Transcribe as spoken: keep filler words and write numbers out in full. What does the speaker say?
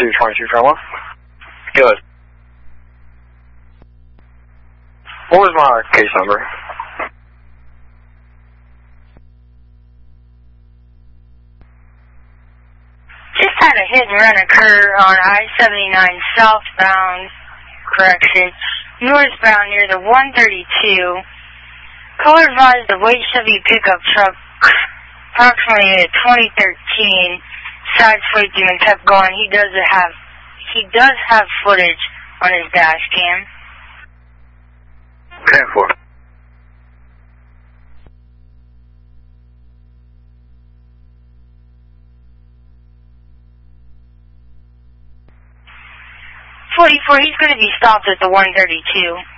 two twenty-two Farewell. Good. What was my case number? Just had a hit and run occur on I seventy-nine southbound, correction, northbound near the one thirty-two. Caller advised the white Chevy pickup truck, approximately a twenty thirteen, sideswiped him and kept going. He does have, he does have footage on his dash cam. ten four. forty-four, he's going to be stopped at the one thirty-two.